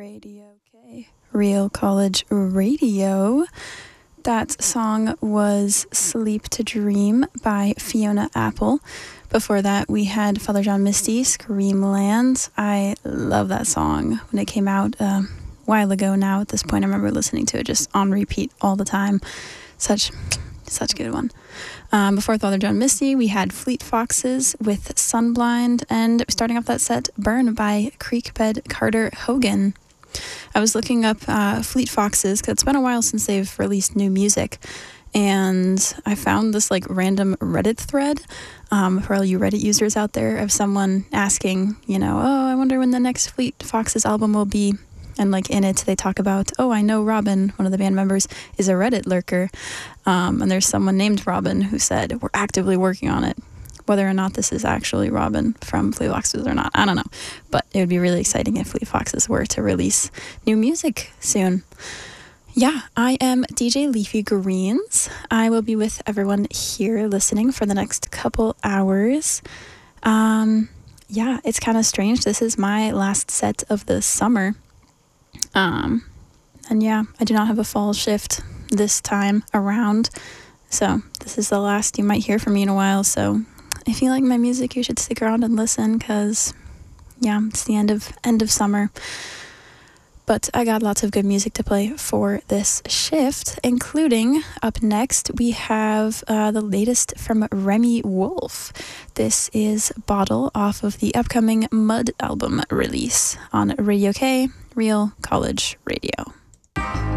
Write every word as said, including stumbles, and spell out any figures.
Radio K, Real College Radio. That song was Sleep to Dream by Fiona Apple. Before that, we had Father John Misty, Screamland. I love that song when it came out uh, a while ago now. At this point, I remember listening to it just on repeat all the time. Such, such a good one. Um, before Father John Misty, we had Fleet Foxes with Sunblind, and starting off that set, Burn by Creekbed Carter Hogan. I was looking up uh, Fleet Foxes because it's been a while since they've released new music, and I found this like random Reddit thread um, for all you Reddit users out there of someone asking, you know, oh, I wonder when the next Fleet Foxes album will be. And like in it, they talk about, oh, I know Robin, one of the band members, is a Reddit lurker. Um, and there's someone named Robin who said, we're actively working on it. Whether or not this is actually Robin from Fleet Foxes or not, I don't know. But it would be really exciting if Fleet Foxes were to release new music soon. Yeah, I am D J Leafy Greens. I will be with everyone here listening for the next couple hours. Um, yeah, it's kind of strange. This is my last set of the summer. Um, and yeah, I do not have a fall shift this time around. So this is the last you might hear from me in a while. So if you like my music, you should stick around and listen because, yeah, it's the end of end of summer. But I got lots of good music to play for this shift, including up next, we have uh, the latest from Remy Wolf. This is Bottle off of the upcoming Mud album release on Radio K, Real College Radio.